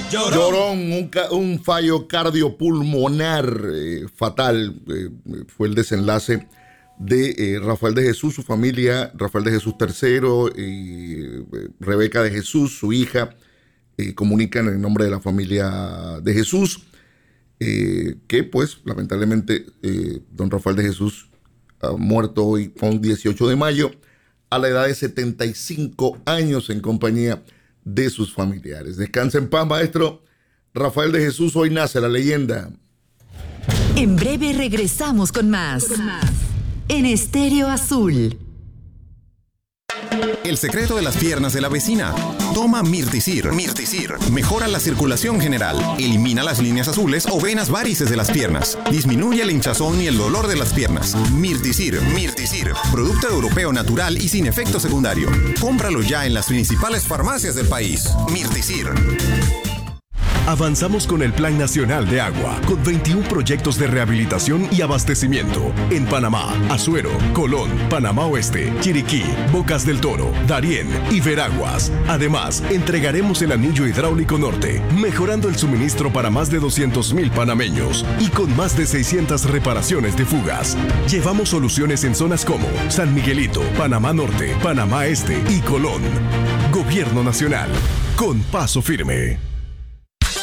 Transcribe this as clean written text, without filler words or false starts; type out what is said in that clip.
Llorón, un fallo cardiopulmonar fatal. Fue el desenlace de Rafael de Jesús, su familia, Rafael de Jesús III y Rebeca de Jesús, su hija, comunican en el nombre de la familia de Jesús que pues lamentablemente don Rafael de Jesús ha muerto hoy, un 18 de mayo, a la edad de 75 años en compañía de sus familiares. Descansa en paz, maestro Rafael de Jesús. Hoy nace la leyenda. En breve regresamos con más. En Estéreo Azul. El secreto de las piernas de la vecina. Toma Mirtisir. Mirtisir mejora la circulación general, elimina las líneas azules o venas varices de las piernas, disminuye el hinchazón y el dolor de las piernas. Mirtisir. Mirtisir, producto europeo natural y sin efecto secundario. Cómpralo ya en las principales farmacias del país. Mirtisir. Avanzamos con el Plan Nacional de Agua, con 21 proyectos de rehabilitación y abastecimiento en Panamá, Azuero, Colón, Panamá Oeste, Chiriquí, Bocas del Toro, Darién y Veraguas. Además, entregaremos el anillo hidráulico norte, mejorando el suministro para más de 200,000 panameños y con más de 600 reparaciones de fugas. Llevamos soluciones en zonas como San Miguelito, Panamá Norte, Panamá Este y Colón. Gobierno Nacional, con paso firme.